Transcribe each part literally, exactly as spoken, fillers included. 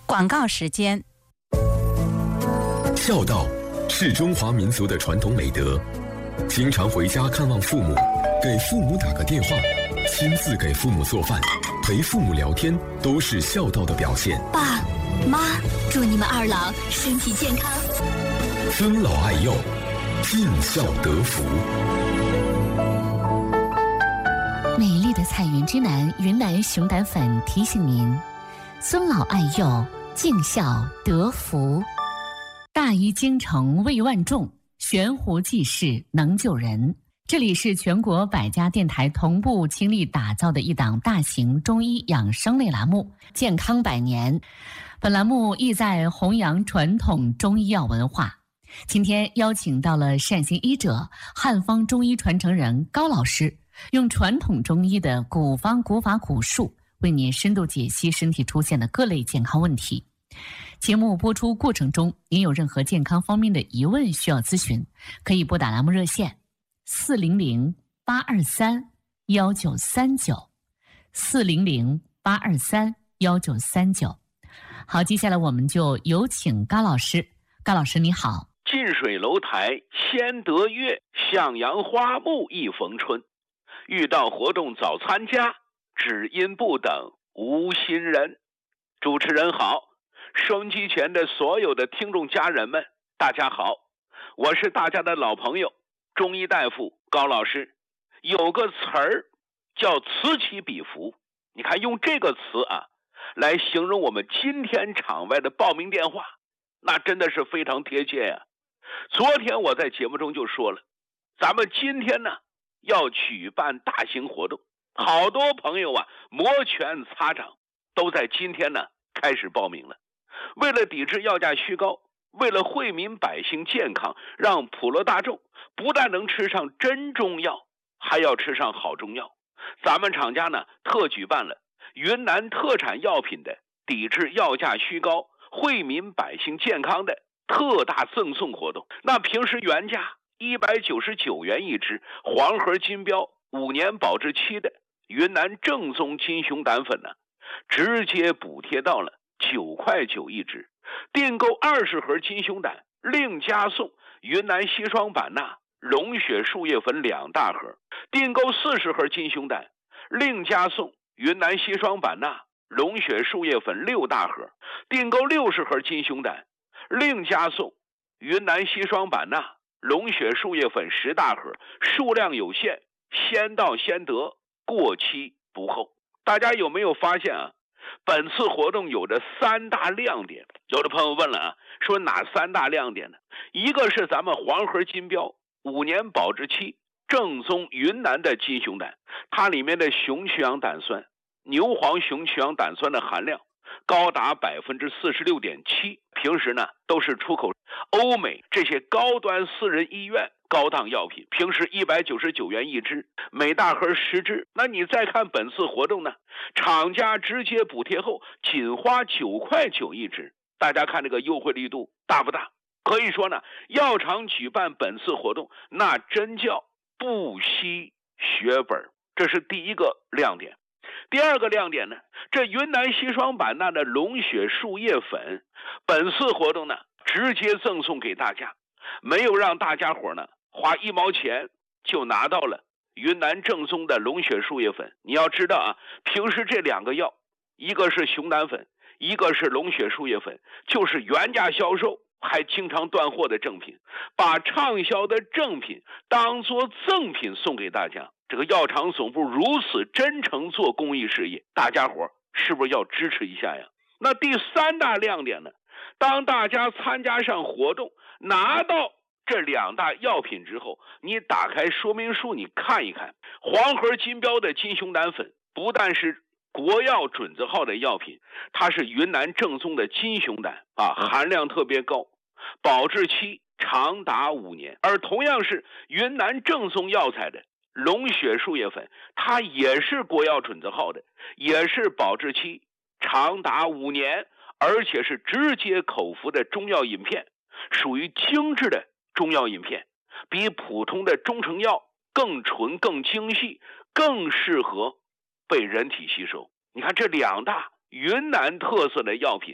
广告时间。 孝道是中华民族的传统美德，经常回家看望父母，给父母打个电话，亲自给父母做饭，陪父母聊天，都是孝道的表现。 爸妈，祝你们二老身体健康， 尊老爱幼，尽孝得福。 美丽的彩云之南云南熊胆粉提醒您：尊老爱幼，尽孝得福。大医精诚为万众，悬壶济世能救人。这里是全国百家电台同步倾力打造的一档大型中医养生类栏目《健康百年》。本栏目意在弘扬传统中医药文化。今天邀请到了善心医者、汉方中医传承人高老师，用传统中医的古方古法古术，为您深度解析身体出现的各类健康问题。节目播出过程中，您有任何健康方面的疑问需要咨询，可以拨打栏目热线四零零八二三幺九三九四零零八二三幺九三九。好，接下来我们就有请高老师。高老师你好。 近水楼台先得月，向阳花木易逢春。遇到活动早参加，只因不等无心人。主持人好，收音机前的所有的听众家人们，大家好，我是大家的老朋友中医大夫高老师。有个词儿叫此起彼伏，你看用这个词啊来形容我们今天场外的报名电话，那真的是非常贴切呀。昨天我在节目中就说了，咱们今天呢要举办大型活动，好多朋友啊摩拳擦掌，都在今天呢开始报名了。为了抵制药价虚高，为了惠民百姓健康，让普罗大众不但能吃上真中药，还要吃上好中药，咱们厂家呢特举办了云南特产药品的抵制药价虚高、惠民百姓健康的特大赠送活动。那平时原价一百九十九元一支，黄盒金标五年保质期的云南正宗金熊胆粉呢，直接补贴到了九块九一支。订购二十盒金熊胆，另加送云南硒霜版纳、龙血树叶粉两大盒；订购四十盒金熊胆，另加送云南硒霜版纳、龙血树叶粉六大盒；订购六十盒金熊胆，另加送云南硒霜版纳、龙血树叶粉十大盒，数量有限，先到先得，过期不候。大家有没有发现啊？本次活动有着三大亮点。有的朋友问了啊，说哪三大亮点呢？一个是咱们黄盒金标五年保质期正宗云南的金熊胆，它里面的雄曲氧胆酸、牛黄雄曲氧胆酸的含量高达百分之四十六点七，平时呢都是出口欧美这些高端私人医院高档药品，平时一百九十九元一支，每大盒十支。那你再看本次活动呢，厂家直接补贴后仅花九块九一支，大家看这个优惠力度大不大？可以说呢，药厂举办本次活动那真叫不惜血本，这是第一个亮点。第二个亮点呢，这云南硒霜版纳的龙血树叶粉，本次活动呢直接赠送给大家，没有让大家伙呢花一毛钱就拿到了云南正宗的龙血树叶粉。你要知道啊，平时这两个药，一个是熊胆粉，一个是龙血树叶粉，就是原价销售还经常断货的正品，把畅销的正品当作赠品送给大家。这个药厂总部如此真诚做公益事业，大家伙是不是要支持一下呀？那第三大亮点呢，当大家参加上活动，拿到这两大药品之后，你打开说明书你看一看，黄盒金标的金熊胆粉不但是国药准字号的药品，它是云南正宗的金熊胆啊，含量特别高，保质期长达五年。而同样是云南正宗药材的龙血树叶粉，它也是国药准字号的，也是保质期长达五年，而且是直接口服的中药饮片，属于精致的中药饮片，比普通的中成药更纯、更精细，更适合被人体吸收。你看这两大云南特色的药品，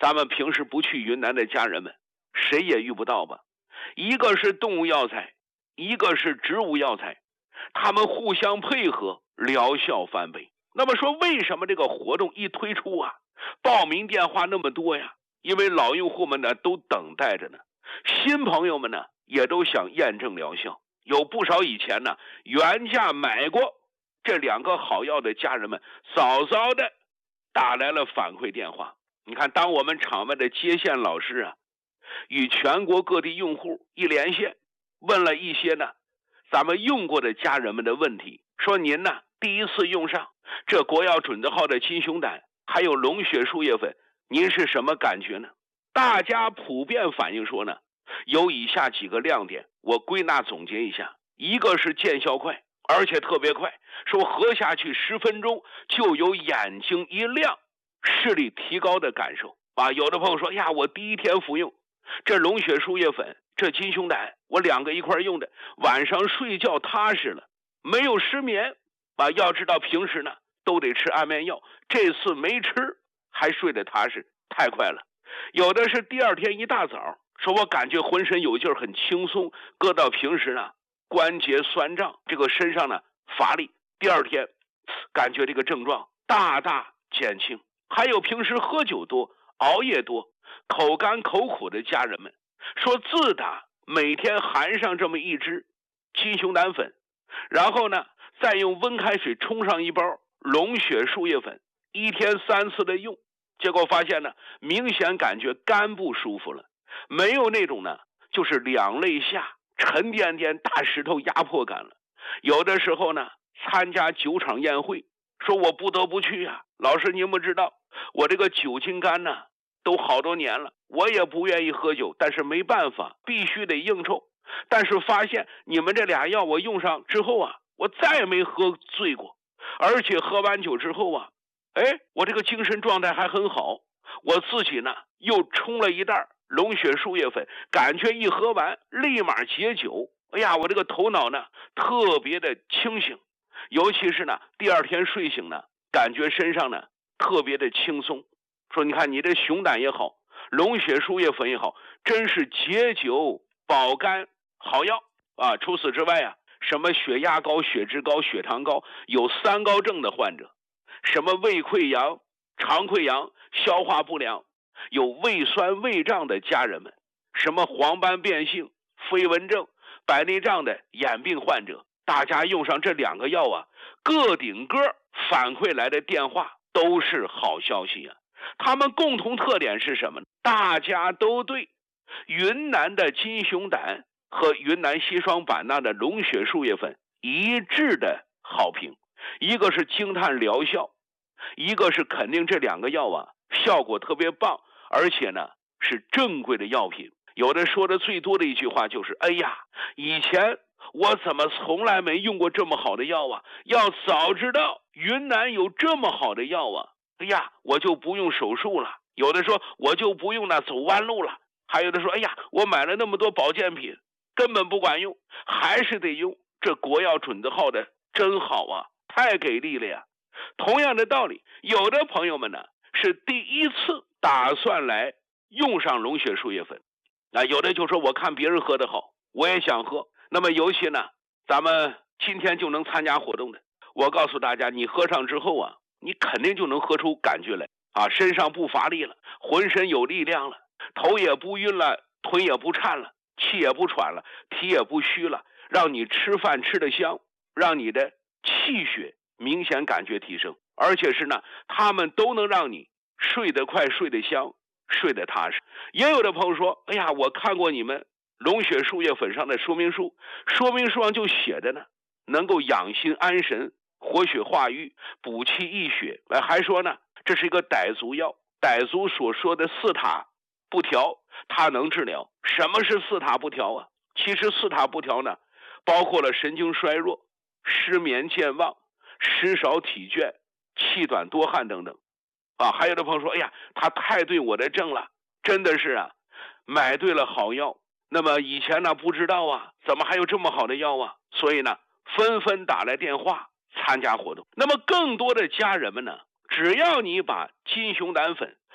咱们平时不去云南的家人们，谁也遇不到吧？一个是动物药材，一个是植物药材，他们互相配合，疗效翻倍。那么说，为什么这个活动一推出啊，报名电话那么多呀？因为老用户们呢都等待着呢，新朋友们呢也都想验证疗效。有不少以前呢原价买过这两个好药的家人们，早早的打来了反馈电话。你看，当我们场外的接线老师啊，与全国各地用户一连线，问了一些呢咱们用过的家人们的问题，说您呢第一次用上这国药准字号的金熊胆还有龙血树叶粉，您是什么感觉呢？大家普遍反映说呢，有以下几个亮点，我归纳总结一下。一个是见效快，而且特别快，说喝下去十分钟就有眼睛一亮，视力提高的感受啊。有的朋友说呀，我第一天服用这龙血树叶粉，这金熊胆，我两个一块用的，晚上睡觉踏实了，没有失眠啊。要知道平时呢都得吃安眠药，这次没吃还睡得踏实，太快了。有的是第二天一大早说，我感觉浑身有劲儿，很轻松，搁到平时呢关节酸胀，这个身上呢乏力，第二天感觉这个症状大大减轻。还有平时喝酒多、熬夜多、口干口苦的家人们说，自打每天含上这么一支金熊胆粉，然后呢再用温开水冲上一包龙血树叶粉，一天三次的用，结果发现呢明显感觉肝不舒服了，没有那种呢就是两肋下沉甸甸大石头压迫感了。有的时候呢参加酒场宴会，说我不得不去啊，老师您不知道我这个酒精肝呢都好多年了，我也不愿意喝酒，但是没办法必须得应酬。但是发现你们这俩药我用上之后啊，我再也没喝醉过，而且喝完酒之后啊，哎，我这个精神状态还很好。我自己呢又冲了一袋龙血树叶粉，感觉一喝完立马解酒，哎呀，我这个头脑呢特别的清醒，尤其是呢第二天睡醒呢，感觉身上呢特别的轻松。说你看你这熊胆也好，龙血树叶粉也好，真是解酒保肝好药啊。除此之外啊，什么血压高、血脂高、血糖高，有三高症的患者，什么胃溃疡、肠溃疡、消化不良，有胃酸胃胀的家人们，什么黄斑变性、飞蚊症、白内障的眼病患者，大家用上这两个药啊，个顶个反馈来的电话都是好消息啊。他们共同特点是什么呢？大家都对云南的金熊胆和云南西双版纳的龙血树叶粉一致的好评，一个是惊叹疗效，一个是肯定这两个药啊效果特别棒，而且呢是正规的药品。有的说的最多的一句话就是，哎呀，以前我怎么从来没用过这么好的药啊，要早知道云南有这么好的药啊，哎呀，我就不用手术了。有的说我就不用那走弯路了，还有的说，哎呀，我买了那么多保健品根本不管用，还是得用这国药准字号的，真好啊，太给力了呀。同样的道理，有的朋友们呢是第一次打算来用上龙血树叶粉，啊，有的就说我看别人喝的好，我也想喝。那么尤其呢咱们今天就能参加活动的，我告诉大家，你喝上之后啊，你肯定就能喝出感觉来啊，身上不乏力了，浑身有力量了，头也不晕了，腿也不颤了，气也不喘了，体也不虚了，让你吃饭吃得香，让你的气血明显感觉提升，而且是呢他们都能让你睡得快、睡得香、睡得踏实。也有的朋友说，哎呀，我看过你们龙血树叶粉上的说明书，说明书上就写的呢能够养心安神、活血化瘀、补气益血，还说呢这是一个傣族药，傣族所说的四塔不调它能治疗。什么是四塔不调啊？其实四塔不调呢包括了神经衰弱、失眠健忘、食少体倦、气短多汗等等啊。还有的朋友说，哎呀，他太对我的症了，真的是啊买对了好药。那么以前呢不知道啊，怎么还有这么好的药啊？所以呢纷纷打来电话参加活动。那么更多的家人们呢，只要你把金熊胆粉、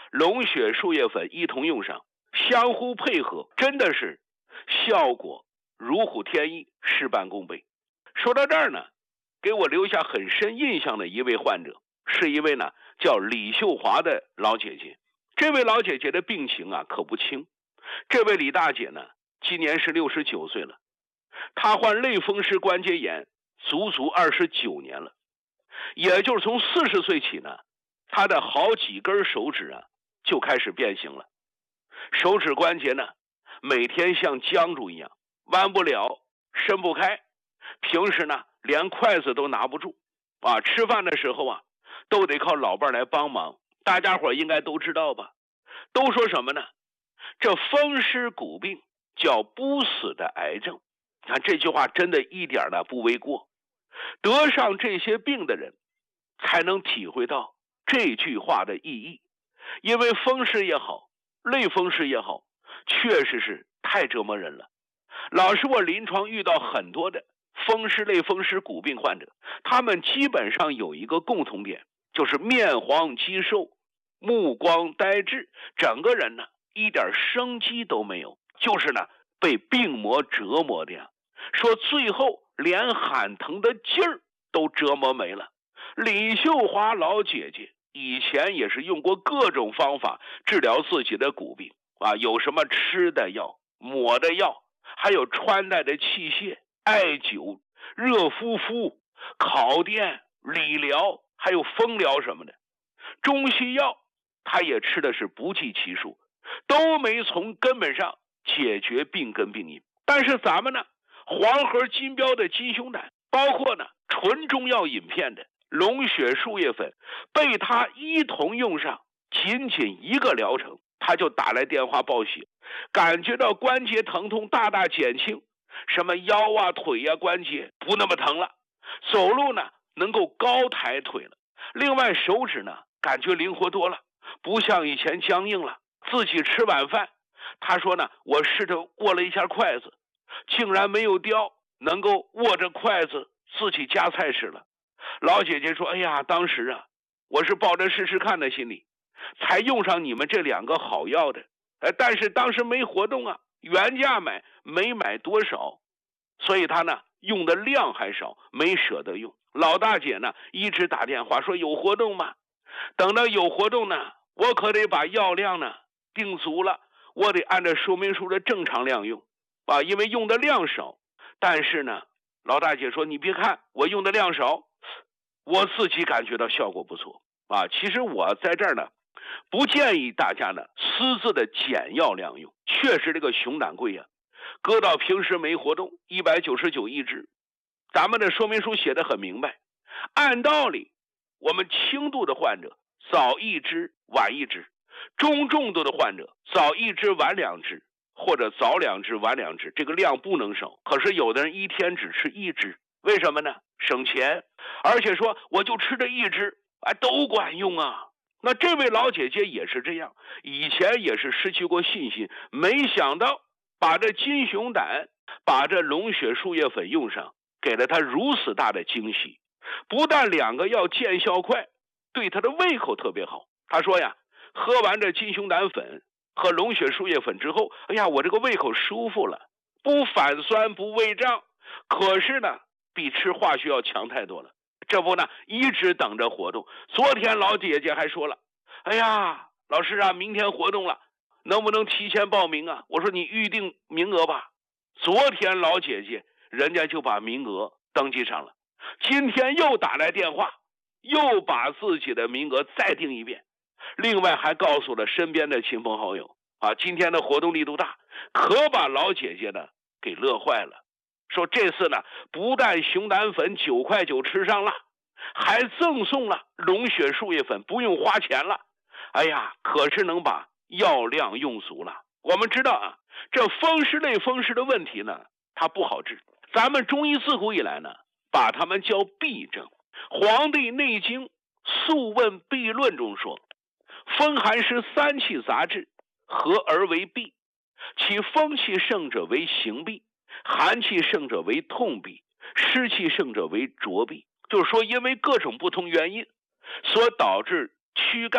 龙血树叶粉一同用上，相互配合，真的是效果如虎添翼，事半功倍。说到这儿呢，给我留下很深印象的一位患者，是一位呢叫李秀华的老姐姐。这位老姐姐的病情啊可不轻。这位李大姐呢，今年是六十九岁了，她患类风湿关节炎足足二十九年了，也就是从四十岁起呢，她的好几根手指啊就开始变形了，手指关节呢每天像僵住一样，弯不了，伸不开，平时呢连筷子都拿不住啊，吃饭的时候啊都得靠老伴来帮忙。大家伙应该都知道吧？都说什么呢？这风湿骨病叫不死的癌症。你看这句话真的一点呢不为过。得上这些病的人才能体会到这句话的意义。因为风湿也好，类风湿也好，确实是太折磨人了。老是我临床遇到很多的风湿类风湿骨病患者，他们基本上有一个共同点，就是面黄肌瘦，目光呆滞，整个人呢一点生机都没有，就是呢被病魔折磨的呀。说最后连喊疼的劲儿都折磨没了。李秀华老姐姐以前也是用过各种方法治疗自己的骨病啊，有什么吃的药、抹的药，还有穿戴的器械、艾灸、热敷敷、烤电、理疗，还有风疗什么的。中西药他也吃的是不计其数，都没从根本上解决病根病因。但是咱们呢，黄河金标的金熊胆，包括呢纯中药饮片的龙血树叶粉，被他一同用上，仅仅一个疗程，他就打来电话报喜，感觉到关节疼痛大大减轻，什么腰啊腿啊关节不那么疼了，走路呢能够高抬腿了，另外手指呢感觉灵活多了，不像以前僵硬了。自己吃晚饭，他说呢，我试着握了一下筷子，竟然没有掉，能够握着筷子自己夹菜吃了。老姐姐说，哎呀，当时啊我是抱着试试看的心理才用上你们这两个好药的，呃，但是当时没活动啊，原价买没买多少，所以他呢用的量还少，没舍得用。老大姐呢一直打电话说有活动吗？等到有活动呢，我可得把药量呢定足了，我得按照说明书的正常量用啊，因为用的量少。但是呢，老大姐说，你别看我用的量少，我自己感觉到效果不错啊。其实我在这儿呢不建议大家呢私自的减药量用，确实这个熊胆贵啊，搁到平时没活动一百九十九一支。咱们的说明书写得很明白，按道理我们轻度的患者早一支晚一支，中重度的患者早一支晚两支，或者早两支晚两支，这个量不能少。可是有的人一天只吃一支，为什么呢？省钱，而且说我就吃这一支，哎，都管用啊。那这位老姐姐也是这样，以前也是失去过信心，没想到把这金熊胆，把这龙血树叶粉用上，给了她如此大的惊喜。不但两个药见效快，对她的胃口特别好。她说呀，喝完这金熊胆粉和龙血树叶粉之后，哎呀，我这个胃口舒服了，不反酸不胃胀，可是呢比吃化学药强太多了。这不呢一直等着活动。昨天老姐姐还说了，哎呀老师啊，明天活动了，能不能提前报名啊？我说你预定名额吧。昨天老姐姐人家就把名额登记上了，今天又打来电话，又把自己的名额再定一遍，另外还告诉了身边的亲朋好友啊，今天的活动力度大，可把老姐姐呢给乐坏了。说这次呢不但熊胆粉九块九吃上了，还赠送了龙血树叶粉，不用花钱了。哎呀，可是能把药量用足了。我们知道啊，这风湿类风湿的问题呢它不好治，咱们中医自古以来呢把它们叫痹症。黄帝内经素问痹论中说，风寒湿三气杂至，合而为痹，其风气盛者为行痹，寒气盛者为痛痹，湿气盛者为浊痹。就是说因为各种不同原因所导致躯干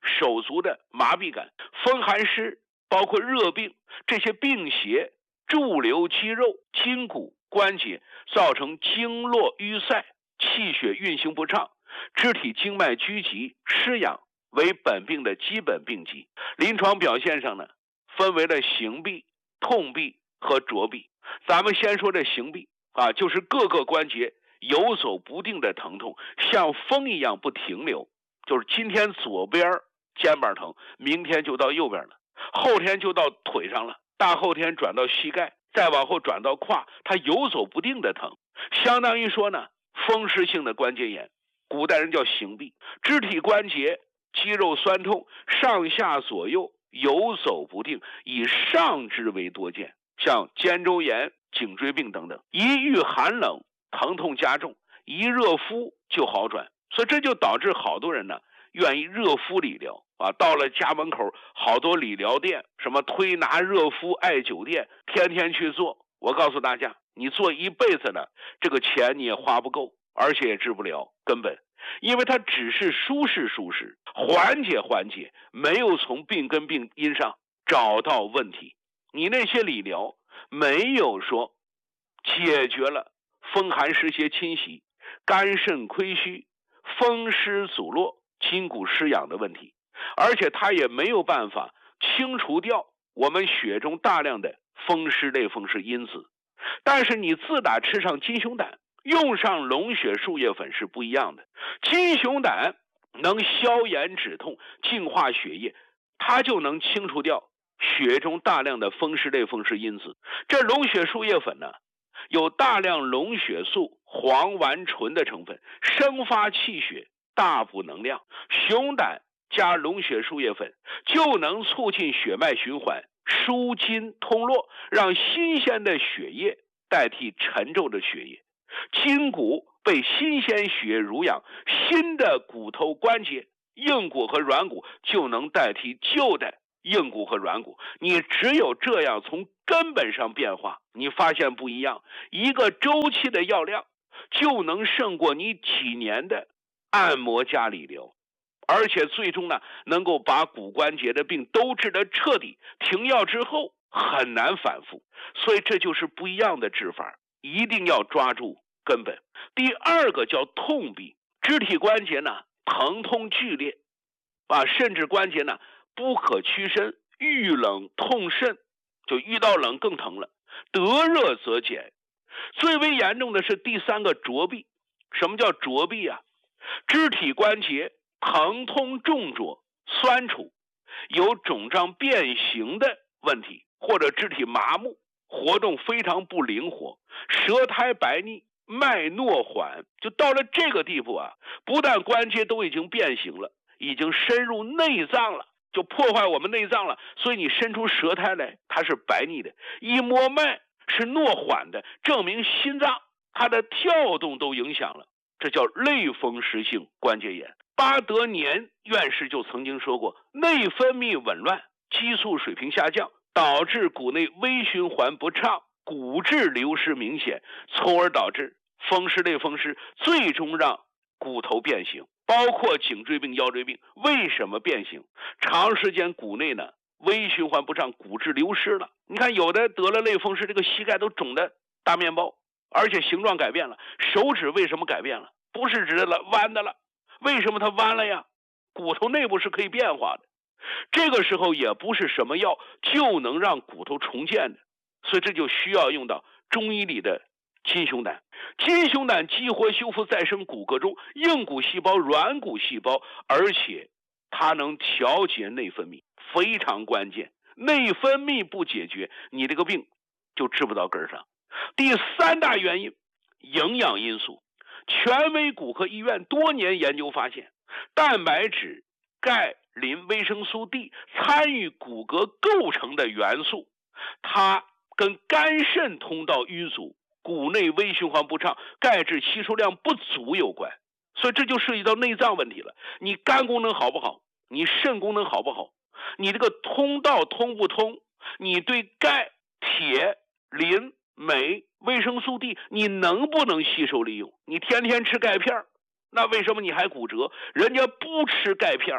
手足的麻痹感、风寒湿，包括热病，这些病邪驻留肌肉、筋骨、关节，造成经络淤塞、气血运行不畅、肢体经脉拘急、失养，为本病的基本病机。临床表现上呢，分为了行痹、痛痹和浊痹。咱们先说这行痹啊，就是各个关节游走不定的疼痛，像风一样不停留，就是今天左边肩膀疼，明天就到右边了，后天就到腿上了，大后天转到膝盖，再往后转到胯，它游走不定的疼，相当于说呢，风湿性的关节炎，古代人叫行痹。肢体关节肌肉酸痛，上下左右游走不定，以上肢为多见，像肩周炎、颈椎病等等。一遇寒冷，疼痛加重，一热敷就好转，所以这就导致好多人呢愿意热敷理疗啊。到了家门口，好多理疗店，什么推拿、热敷、艾灸店，天天去做。我告诉大家，你做一辈子呢，这个钱你也花不够，而且也治不了根本，因为它只是舒适舒适，缓解缓解，没有从病根病因上找到问题。你那些理疗没有说解决了风寒湿邪侵袭、肝肾亏虚、风湿阻络、筋骨失养的问题，而且它也没有办法清除掉我们血中大量的风湿类风湿因子。但是你自打吃上金熊胆，用上龙血树叶粉是不一样的。金熊胆能消炎止痛、净化血液，它就能清除掉血中大量的风湿类风湿因子。这龙血树叶粉呢，有大量龙血素、黄烷醇的成分，生发气血，大补能量。熊胆加龙血树叶粉就能促进血脉循环，舒筋通络，让新鲜的血液代替沉重的血液，筋骨被新鲜血液濡养，新的骨头关节、硬骨和软骨就能代替旧的硬骨和软骨。你只有这样从根本上变化，你发现不一样，一个周期的药量就能胜过你几年的按摩加理疗，而且最终呢，能够把骨关节的病都治得彻底，停药之后很难反复。所以这就是不一样的治法，一定要抓住根本。第二个叫痛痹，肢体关节呢疼痛剧烈啊，甚至关节呢不可屈伸，遇冷痛甚，就遇到冷更疼了，得热则减。最为严重的是第三个浊痹。什么叫浊痹啊？肢体关节疼痛重浊、酸楚，有肿胀变形的问题，或者肢体麻木，活动非常不灵活，舌苔白腻，脉诺缓。就到了这个地步啊，不但关节都已经变形了，已经深入内脏了，就破坏我们内脏了。所以你伸出舌苔来，它是白腻的，一摸脉是诺缓的，证明心脏它的跳动都影响了，这叫类风湿性关节炎。巴德年院士就曾经说过，内分泌紊乱，激素水平下降，导致骨内微循环不畅，骨质流失明显，从而导致风湿类风湿，最终让骨头变形。包括颈椎病、腰椎病，为什么变形？长时间骨内呢微循环不畅，骨质流失了。你看有的得了类风湿，这个膝盖都肿的大面包，而且形状改变了。手指为什么改变了？不是直的了，弯的了。为什么它弯了呀？骨头内部是可以变化的，这个时候也不是什么药就能让骨头重建的，所以这就需要用到中医里的金熊胆。金熊胆激活修复再生骨骼中硬骨细胞、软骨细胞，而且它能调节内分泌，非常关键。内分泌不解决，你这个病就治不到根上。第三大原因，营养因素。权威骨科医院多年研究发现，蛋白质、钙、磷、维生素 D 参与骨骼构成的元素，它跟肝肾通道淤阻、骨内微循环不畅、钙质吸收量不足有关。所以这就涉及到内脏问题了。你肝功能好不好？你肾功能好不好？你这个通道通不通？你对钙、铁、磷、镁、维生素 D 你能不能吸收利用？你天天吃钙片，那为什么你还骨折？人家不吃钙片，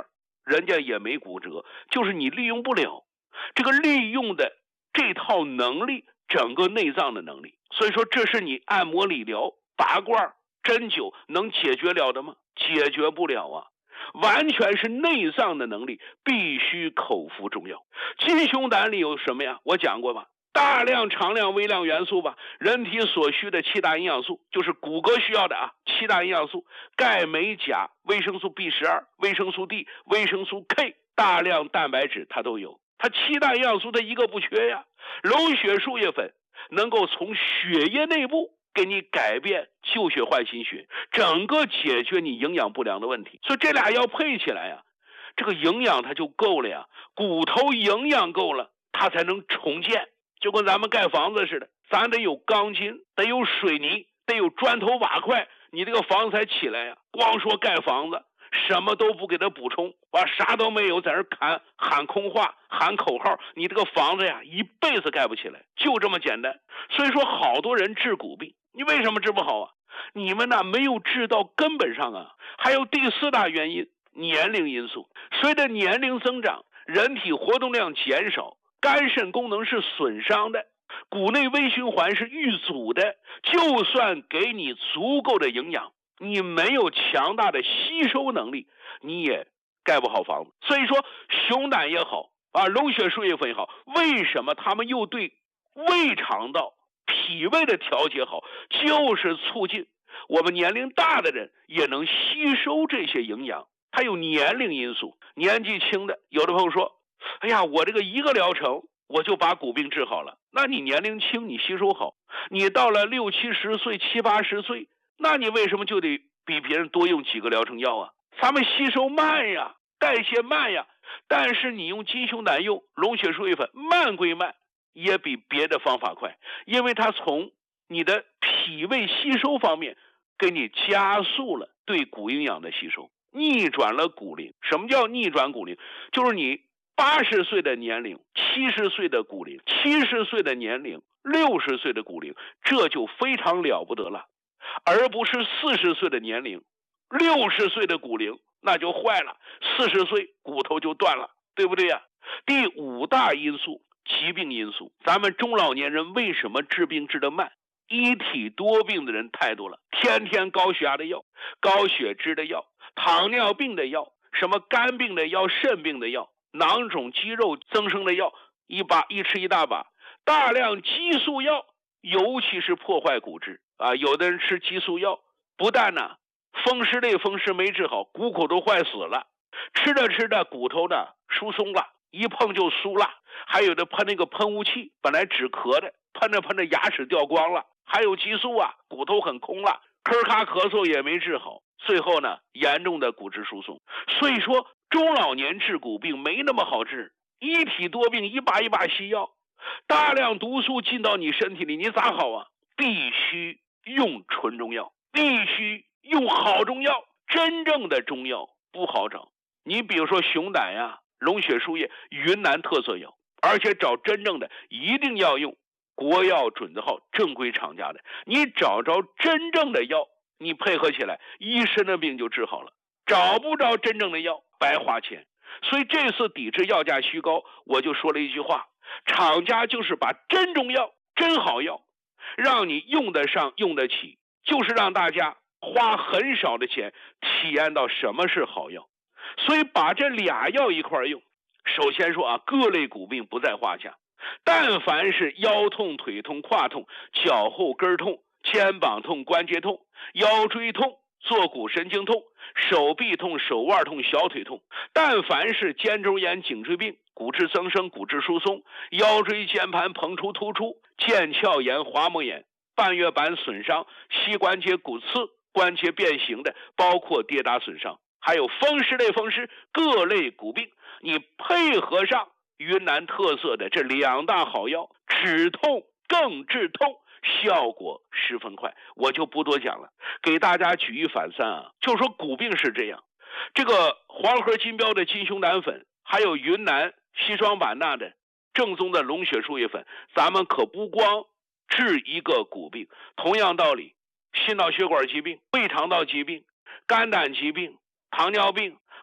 人家也没骨折，就是你利用不了这个利用的这套能力，整个内脏的能力。所以说这是你按摩理疗、拔罐、针灸能解决了的吗？解决不了啊，完全是内脏的能力，必须口服中药。金熊胆里有什么呀？我讲过吧，大量常量微量元素吧，人体所需的七大营养素，就是骨骼需要的啊，七大营养素：钙、镁、钾、维生素 B 十二、维生素 D、维生素 K， 大量蛋白质它都有。它七大营养素它一个不缺呀。龙血树叶粉能够从血液内部给你改变旧血换新血，整个解决你营养不良的问题。所以这俩要配起来呀，这个营养它就够了呀，骨头营养够了，它才能重建。就跟咱们盖房子似的，咱得有钢筋，得有水泥，得有砖头瓦块，你这个房子才起来呀。光说盖房子，什么都不给它补充，啊，啥都没有，在这喊喊空话，喊口号，你这个房子呀，一辈子盖不起来，就这么简单。所以说，好多人治骨病，你为什么治不好啊？你们呢没有治到根本上啊。还有第四大原因，年龄因素。随着年龄增长，人体活动量减少，肝肾功能是损伤的，骨内微循环是遇阻的。就算给你足够的营养，你没有强大的吸收能力，你也盖不好房子。所以说熊胆也好啊，龙血树叶粉也好，为什么他们又对胃肠道、脾胃的调节好，就是促进我们年龄大的人也能吸收这些营养。它有年龄因素，年纪轻的，有的朋友说，哎呀，我这个一个疗程我就把骨病治好了。那你年龄轻，你吸收好，你到了六七十岁、七八十岁，那你为什么就得比别人多用几个疗程药啊？咱们吸收慢呀，代谢慢呀。但是你用金熊胆用龙血树叶粉，慢归慢，也比别的方法快，因为它从你的脾胃吸收方面给你加速了对骨营养的吸收，逆转了骨龄。什么叫逆转骨龄？就是你八十岁的年龄，七十岁的骨龄，七十岁的年龄，六十岁的骨龄，这就非常了不得了。而不是四十岁的年龄，六十岁的骨龄，那就坏了，四十岁骨头就断了，对不对呀？第五大因素，疾病因素。咱们中老年人为什么治病治得慢？一体多病的人太多了，天天高血压的药、高血脂的药、糖尿病的药、什么肝病的药、肾病的药、囊肿肌肉增生的药，一把一吃一大把，大量激素药，尤其是破坏骨质啊。有的人吃激素药，不但呢风湿类风湿没治好，骨口都坏死了，吃着吃着骨头呢疏松了，一碰就酥了。还有的喷那个喷雾器，本来止咳的，喷着喷着牙齿掉光了。还有激素啊，骨头很空了，咳咔咳嗽也没治好，最后呢严重的骨质疏松。所以说中老年治骨病没那么好治，一体多病，一把一把西药，大量毒素进到你身体里，你咋好啊？必须用纯中药，必须用好中药。真正的中药不好找，你比如说熊胆呀、龙血树叶，云南特色药，而且找真正的一定要用国药准字号正规厂家的。你找着真正的药，你配合起来，一身的病就治好了。找不着真正的药，白花钱。所以这次抵制药价虚高，我就说了一句话，厂家就是把真中药、真好药让你用得上用得起，就是让大家花很少的钱体验到什么是好药。所以把这俩药一块用，首先说啊，各类骨病不在话下。但凡是腰痛、腿痛、胯痛、脚后跟痛、肩膀痛、关节痛、腰椎痛、坐骨神经痛、手臂痛、手腕痛、小腿痛，但凡是肩周炎、颈椎病、骨质增生、骨质疏松、腰椎间盘膨出突出、腱鞘炎、滑膜炎、半月板损伤、膝关节骨刺、关节变形的，包括跌打损伤，还有风湿类风湿各类骨病，你配合上云南特色的这两大好药，止痛更治痛，效果十分快。我就不多讲了，给大家举一反三啊。就说骨病是这样，这个黄河金标的金熊胆粉，还有云南西双版纳的正宗的龙血树叶粉，咱们可不光治一个骨病。同样道理，心脑血管疾病、胃肠道疾病、肝胆疾病、糖尿病、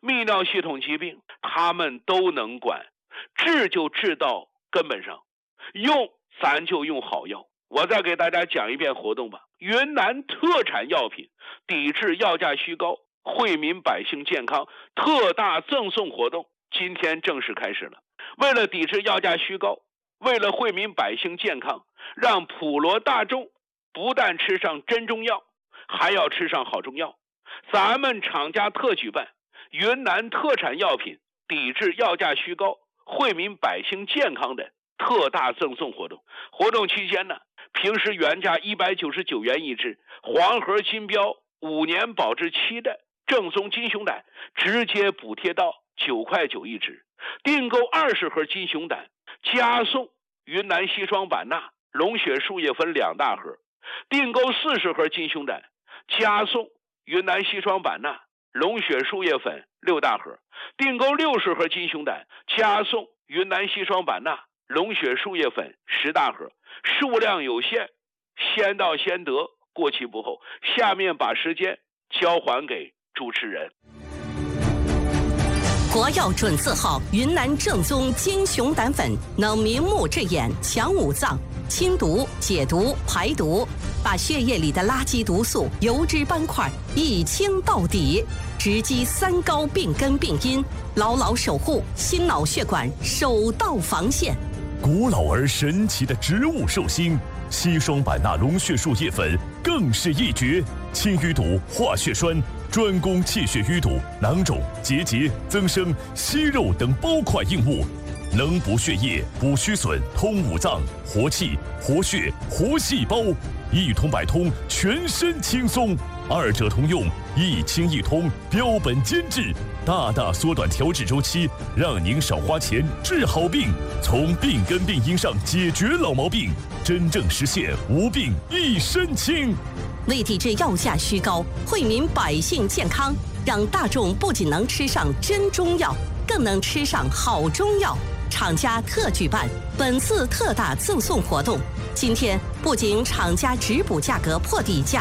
泌尿系统疾病，他们都能管。治就治到根本上，用咱就用好药。我再给大家讲一遍活动吧。云南特产药品抵制药价虚高，惠民百姓健康特大赠送活动今天正式开始了。为了抵制药价虚高，为了惠民百姓健康，让普罗大众不但吃上真中药，还要吃上好中药，咱们厂家特举办云南特产药品抵制药价虚高，惠民百姓健康的特大赠送活动。活动期间呢，平时原价一百九十九元一支黄河金标五年保质期的正宗金熊胆，直接补贴到九块九一支。订购二十盒金熊胆，加送云南硒霜版钠、龙血树叶粉两大盒；订购四十盒金熊胆，加送云南硒霜版钠、龙血树叶粉六大盒；订购六十盒金熊胆，加送云南硒霜版钠、龙血树叶粉十大盒。数量有限，先到先得，过期不候。下面把时间交还给主持人。 国药准字号云南正宗金熊胆粉，能明目治眼、强五脏、清毒、解毒、排毒，把血液里的垃圾毒素、油脂斑块一清到底，直击三高病根病因，牢牢守护心脑血管首道防线。 古老而神奇的植物寿星硒霜版钠龙血树叶粉更是一绝，清淤堵、化血栓，专攻气血淤堵、囊肿、结节、增生、息肉等包块硬物，能补血液、补虚损、通五脏、活气、活血、活细胞，一通百通，全身轻松。二者同用，一清一通，标本兼治，大大缩短调治周期，让您少花钱治好病，从病根病因上解决老毛病，真正实现无病一身轻。 为抵制药价虚高，惠民百姓健康，让大众不仅能吃上真中药，更能吃上好中药。厂家特举办本次特大赠送活动，今天不仅厂家直补价格破底价，